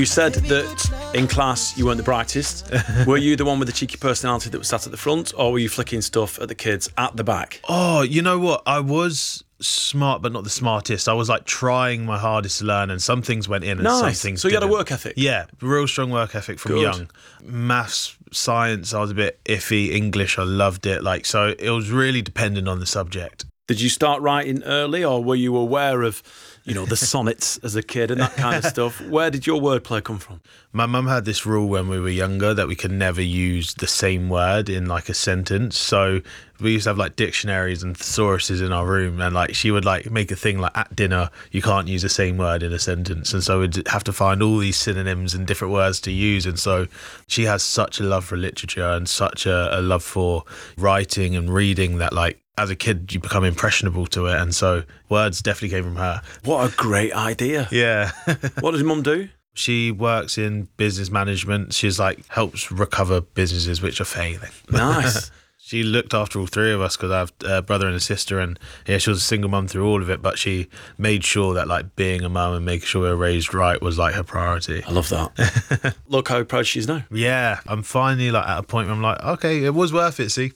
You said that in class you weren't the brightest. Were you the one with the cheeky personality that was sat at the front, or were you flicking stuff at the kids at the back? Oh, you know what? I was smart, but not the smartest. I was like trying my hardest to learn, and some things went in and some things So you had a didn't. work ethic? Yeah, real strong work ethic from Good. young. Maths, science, I was a bit iffy. English, I loved it. So it was really dependent on the subject. Did you start writing early, or were you aware of, the sonnets as a kid and that kind of stuff? Where did your wordplay come from? My mum had this rule when we were younger that we could never use the same word in like a sentence. So we used to have like dictionaries and thesauruses in our room, and like she would like make a thing like at dinner you can't use the same word in a sentence, and so we'd have to find all these synonyms and different words to use. And so she has such a love for literature and such a love for writing and reading that like as a kid you become impressionable to it, and so words definitely came from her. What a great idea. Yeah. What does Mum do? She works in business management. She's like helps recover businesses which are failing. Nice. She looked after all three of us because I have a brother and a sister, and yeah, she was a single mum through all of it, but she made sure that like being a mum and making sure we were raised right was like her priority. I love that. Look how proud she is now. Yeah, I'm finally like at a point where I'm like, okay, it was worth it, see?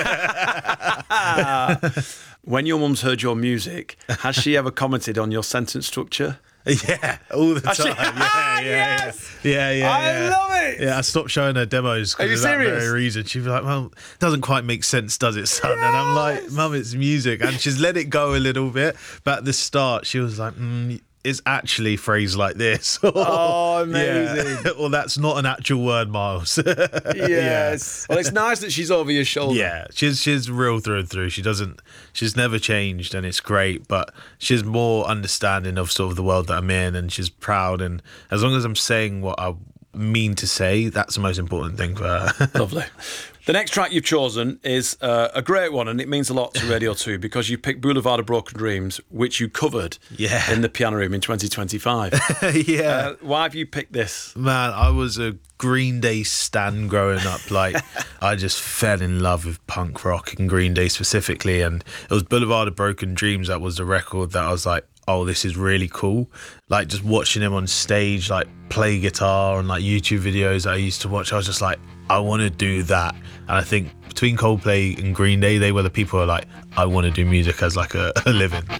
When your mum's heard your music, has she ever commented on your sentence structure? Yeah, all the Actually, time. Yeah. Yeah. I love it. Yeah, I stopped showing her demos Are you because of that serious? very reason. She'd be like, well, it doesn't quite make sense, does it, son? And I'm like, Mum, it's music. And she's let it go a little bit. But at the start, she was like, it's actually phrased like this. Oh, amazing. Yeah. Well, that's not an actual word, Miles. Yes. Well, it's nice that she's over your shoulder. Yeah, she's real through and through. She's never changed, and it's great. But she's more understanding of sort of the world that I'm in, and she's proud. And as long as I'm saying what I mean to say, that's the most important thing for her. Lovely. The next track you've chosen is a great one, and it means a lot to Radio 2 because you picked Boulevard of Broken Dreams, which you covered in the Piano Room in 2025. Yeah. Why have you picked this? Man, I was a Green Day stan growing up. Like, I just fell in love with punk rock and Green Day specifically, and it was Boulevard of Broken Dreams that was the record that I was like, oh, this is really cool. Like, just watching him on stage, like, play guitar and, like, YouTube videos that I used to watch, I was just like, I want to do that. And I think between Coldplay and Green Day, they were the people who were like, I want to do music as, like, a living.